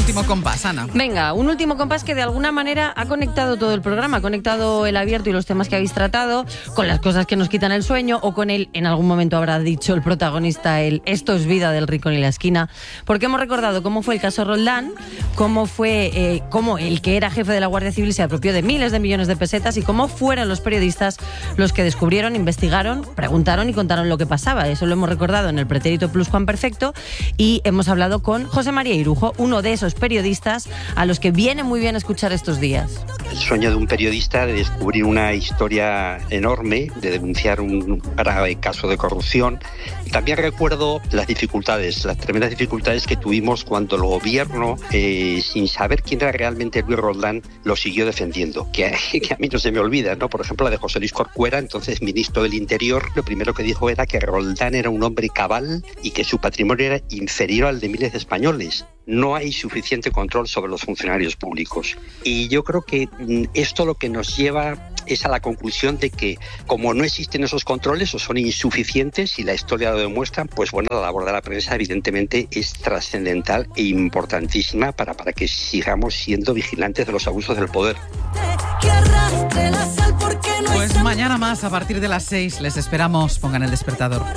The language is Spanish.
último compás, Ana. Venga, un último compás que de alguna manera ha conectado todo el programa, ha conectado el abierto y los temas que habéis tratado con las cosas que nos quitan el sueño, o con el, en algún momento habrá dicho el protagonista, el esto es vida del rincón y la esquina, porque hemos recordado cómo fue el caso Roldán, cómo fue cómo el que era jefe de la Guardia Civil se apropió de miles de millones de pesetas, y cómo fueron los periodistas los que descubrieron, investigaron, preguntaron y contaron lo que pasaba. Eso lo hemos recordado en el Pretérito Pluscuamperfecto, y hemos hablado con José María Irujo, uno de esos periodistas a los que viene muy bien escuchar estos días. El sueño de un periodista de descubrir una historia enorme, de denunciar un grave caso de corrupción. También recuerdo las dificultades, las tremendas dificultades que tuvimos cuando el gobierno, sin saber quién era realmente Luis Roldán, lo siguió defendiendo. Que a mí no se me olvida, ¿no? Por ejemplo, la de José Luis Corcuera, entonces ministro del Interior, lo primero que dijo era que Roldán era un hombre cabal y que su patrimonio era inferior al de miles de españoles. No hay suficiente control sobre los funcionarios públicos. Y yo creo que esto lo que nos lleva es a la conclusión de que, como no existen esos controles o son insuficientes, y la historia lo demuestra, pues bueno, la labor de la prensa evidentemente es trascendental e importantísima para que sigamos siendo vigilantes de los abusos del poder. Pues mañana más, a partir de las 6, les esperamos. Pongan el despertador.